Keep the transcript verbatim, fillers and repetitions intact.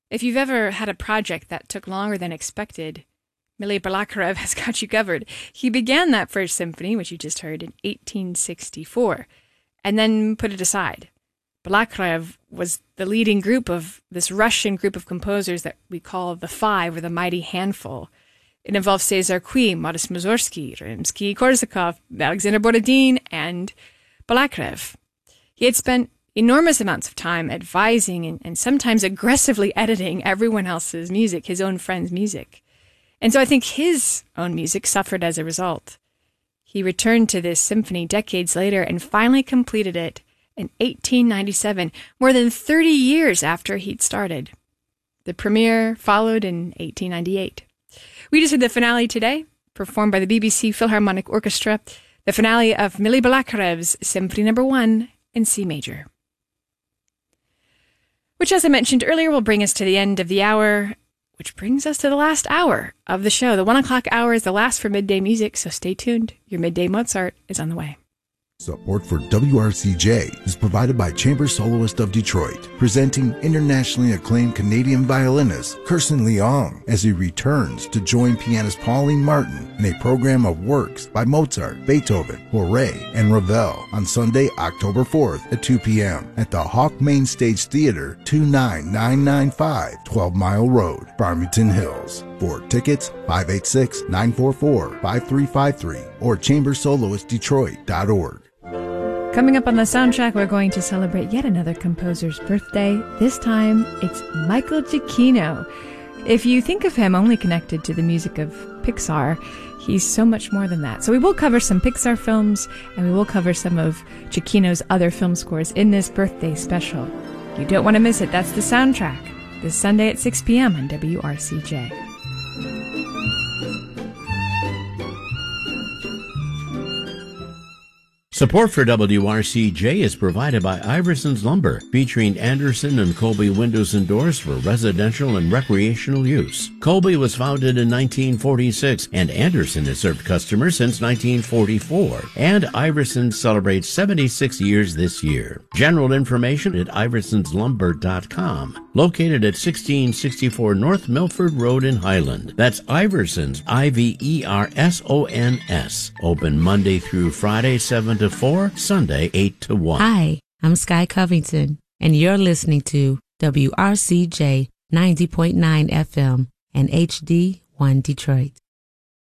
If you've ever had a project that took longer than expected, Mily Balakirev has got you covered. He began that first symphony, which you just heard, in eighteen sixty-four, and then put it aside. Balakirev was the leading group of this Russian group of composers that we call the Five, or the Mighty Handful. It involved Cesar Cui, Modest Mussorgsky, Rimsky-Korsakov, Alexander Borodin, and Balakirev. He had spent enormous amounts of time advising and, and sometimes aggressively editing everyone else's music, his own friends' music. And so I think his own music suffered as a result. He returned to this symphony decades later and finally completed it in eighteen ninety-seven, more than thirty years after he'd started. The premiere followed in eighteen ninety-eight. We just heard the finale today, performed by the B B C Philharmonic Orchestra, the finale of Mily Balakirev's Symphony Number One in C major. Which, as I mentioned earlier, will bring us to the end of the hour, which brings us to the last hour of the show. The one o'clock hour is the last for Midday Music, so stay tuned. Your Midday Mozart is on the way. Support for W R C J is provided by Chamber Soloist of Detroit, presenting internationally acclaimed Canadian violinist Kirsten Leong as he returns to join pianist Pauline Martin in a program of works by Mozart, Beethoven, Fauré, and Ravel on Sunday, October fourth at two p.m. at the Hawk Main Stage Theater, two nine nine nine five twelve Mile Road, Farmington Hills. For tickets, five eight six, nine four four, five three five three or chamber soloist detroit dot org. Coming up on the soundtrack, we're going to celebrate yet another composer's birthday. This time, it's Michael Giacchino. If you think of him only connected to the music of Pixar, he's so much more than that. So we will cover some Pixar films, and we will cover some of Giacchino's other film scores in this birthday special. You don't want to miss it. That's the soundtrack, this Sunday at six p.m. on W R C J. Support for W R C J is provided by Iverson's Lumber, featuring Anderson and Colby windows and doors for residential and recreational use. Colby was founded in nineteen forty-six, and Anderson has served customers since nineteen forty-four. And Iverson celebrates seventy-six years this year. General information at iversons lumber dot com. Located at sixteen sixty-four North Milford Road in Highland. That's Iversons, I V E R S O N S. Open Monday through Friday, seven to four, Sunday, eight to one. Hi, I'm Sky Covington, and you're listening to W R C J ninety point nine F M and H D one Detroit.